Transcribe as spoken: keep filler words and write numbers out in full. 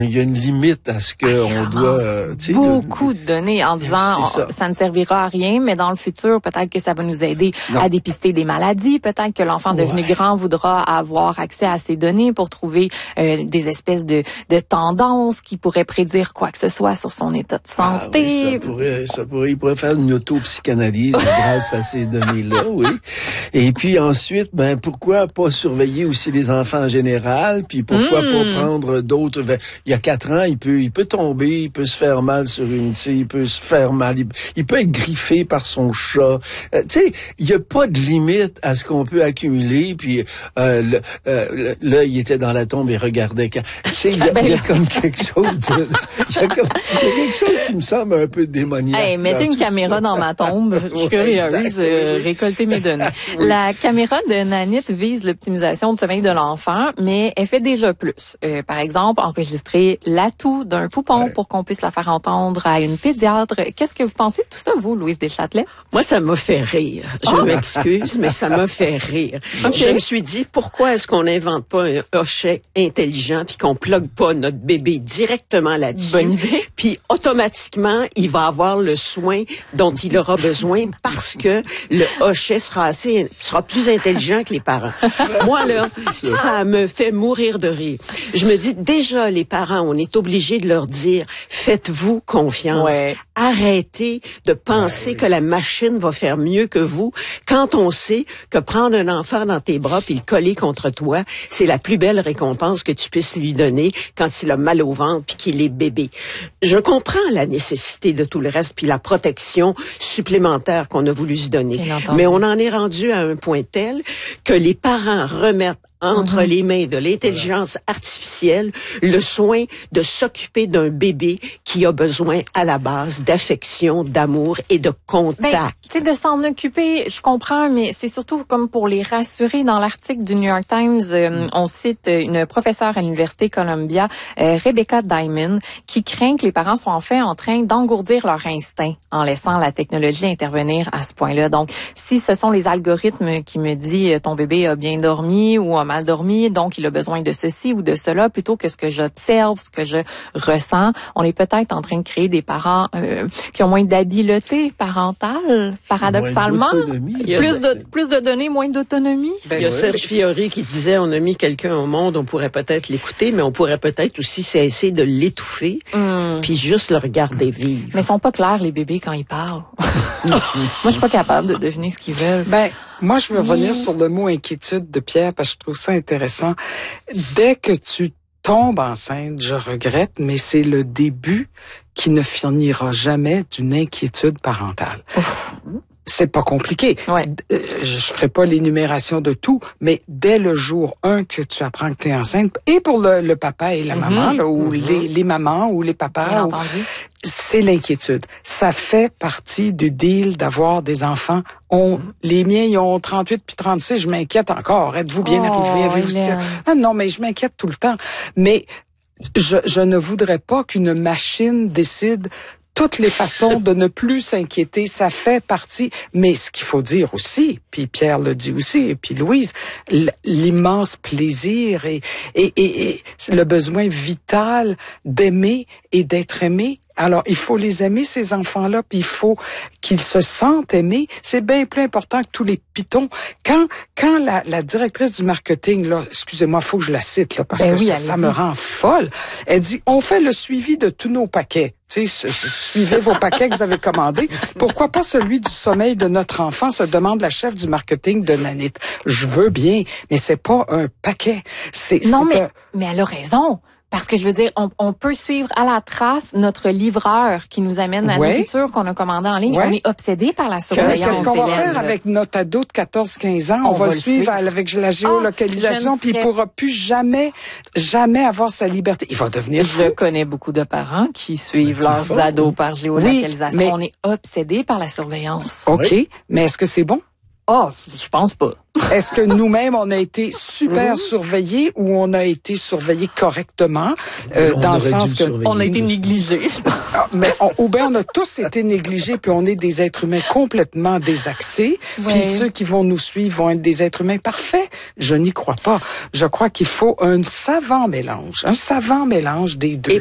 Il y a une limite à ce qu'on doit... Euh, beaucoup de données en disant ça. ça ne servira à rien, mais dans le futur, peut-être que ça va nous aider non. à dépister des maladies. Peut-être que l'enfant ouais. devenu grand voudra avoir accès à ces données pour trouver euh, des espèces de, de tendances qui pourraient prédire quoi que ce soit sur son état de santé. Ah, oui, ça pourrait, ça pourrait, il pourrait faire une auto-psychanalyse grâce à ces données-là, oui. Et puis ensuite, ben pourquoi pas surveiller aussi les enfants en général, puis pourquoi mmh. pas prendre d'autres... Il y a quatre ans, il peut, il peut tomber, il peut se faire mal sur une, tu sais, il peut se faire mal, il, il peut être griffé par son chat. Euh, tu sais, il y a pas de limite à ce qu'on peut accumuler. Puis euh, le, euh, là, il était dans la tombe et regardait. Tu sais, il y, il y a comme quelque chose, de, il y a comme il y a quelque chose qui me semble un peu démoniaque. Hey, mettez une caméra ça. Dans ma tombe. Je suis curieuse, euh, récolter mes données. Oui. La caméra de Nanit vise l'optimisation du sommeil de l'enfant, mais elle fait déjà plus. Euh, par exemple, enregistrer l'atout d'un poupon ouais. pour qu'on puisse la faire entendre à une pédiatre. Qu'est-ce que vous pensez de tout ça, vous, Louise Deschâtelet? Moi, ça m'a fait rire. Je oh. m'excuse, mais ça m'a fait rire. Okay. Je me suis dit, pourquoi est-ce qu'on n'invente pas un hochet intelligent puis qu'on plug pas notre bébé directement là-dessus? Bonne idée. Puis automatiquement, il va avoir le soin dont il aura besoin parce que le hochet sera assez, sera plus intelligent que les parents. Moi, là, ça me fait mourir de rire. Je me dis, déjà, les parents, on est obligé de leur dire, faites-vous confiance. Ouais. Arrêtez de penser ouais, oui. que la machine va faire mieux que vous quand on sait que prendre un enfant dans tes bras puis le coller contre toi, c'est la plus belle récompense que tu puisses lui donner quand il a mal au ventre puis qu'il est bébé. Je comprends la nécessité de tout le reste puis la protection supplémentaire qu'on a voulu se donner. Mais on en est rendu à un point tel que les parents remettent entre mm-hmm. les mains de l'intelligence voilà. artificielle, le soin de s'occuper d'un bébé qui a besoin à la base d'affection, d'amour et de contact. Ben, tu sais, de s'en occuper, je comprends, mais c'est surtout comme pour les rassurer. Dans l'article du New York Times, euh, mm. on cite une professeure à l'Université Columbia, euh, Rebecca Diamond, qui craint que les parents soient en fait en train d'engourdir leur instinct en laissant la technologie intervenir à ce point-là. Donc, si ce sont les algorithmes qui me disent ton bébé a bien dormi ou a mal dormi, donc il a besoin de ceci ou de cela, plutôt que ce que j'observe, ce que je ressens. On est peut-être en train de créer des parents euh, qui ont moins d'habileté parentale, paradoxalement. Plus de, plus de données, moins d'autonomie. Ben, il y a Serge Fiori qui disait, on a mis quelqu'un au monde, on pourrait peut-être l'écouter, mais on pourrait peut-être aussi essayer de l'étouffer, mm. puis juste le regarder vivre. Mais ils sont pas clairs, les bébés, quand ils parlent. Moi, je suis pas capable de deviner ce qu'ils veulent. Ben, moi, je veux revenir sur le mot inquiétude de Pierre, parce que je trouve ça intéressant. Dès que tu tombes enceinte, je regrette, mais c'est le début qui ne finira jamais d'une inquiétude parentale. Ouf. C'est pas compliqué. Ouais. Je ferai pas l'énumération de tout, mais dès le jour un que tu apprends que tu es enceinte, et pour le, le papa et la mm-hmm. maman, là, ou mm-hmm. les, les mamans ou les papas, ou, c'est l'inquiétude. Ça fait partie du deal d'avoir des enfants. On, mm-hmm. Les miens, ils ont trente-huit puis trente-six, je m'inquiète encore. Êtes-vous bien oh, arrivé? Avez-vous ah, non, mais je m'inquiète tout le temps. Mais je, je ne voudrais pas qu'une machine décide toutes les façons de ne plus s'inquiéter, ça fait partie. Mais ce qu'il faut dire aussi, puis Pierre le dit aussi, et puis Louise, l'immense plaisir et, et, et, et le besoin vital d'aimer et d'être aimé. Alors, il faut les aimer, ces enfants-là, puis il faut qu'ils se sentent aimés. C'est bien plus important que tous les pitons. Quand quand la, la directrice du marketing, là, excusez-moi, faut que je la cite, là, parce ben que oui, ça, ça me rend folle. Elle dit, on fait le suivi de tous nos paquets. Tu sais, suivez vos paquets que vous avez commandés. Pourquoi pas celui du sommeil de notre enfant, se demande la chef du marketing de Nanit. Je veux bien, mais c'est pas un paquet. C'est, non, c'est mais, un... mais elle a raison. Parce que je veux dire, on, on peut suivre à la trace notre livreur qui nous amène la ouais. nourriture qu'on a commandée en ligne. Ouais. On est obsédé par la surveillance. Qu'est-ce qu'on va faire avec notre ado de quatorze quinze ans? On, on va, va le suivre, suivre avec la géolocalisation, oh, puis il pourra plus jamais, jamais avoir sa liberté. Il va devenir fou. Je connais beaucoup de parents qui suivent leurs fort. ados par géolocalisation. Oui, mais... On est obsédé par la surveillance. OK, oui. mais est-ce que c'est bon? Ah, oh, je pense pas. Est-ce que nous-mêmes, on a été super mmh. surveillés ou on a été surveillés correctement? Euh, dans le sens que on a été négligés, je pense. Mais on, ou bien on a tous été négligés, puis on est des êtres humains complètement désaxés. Ouais. Puis ceux qui vont nous suivre vont être des êtres humains parfaits. Je n'y crois pas. Je crois qu'il faut un savant mélange, un savant mélange des deux. Et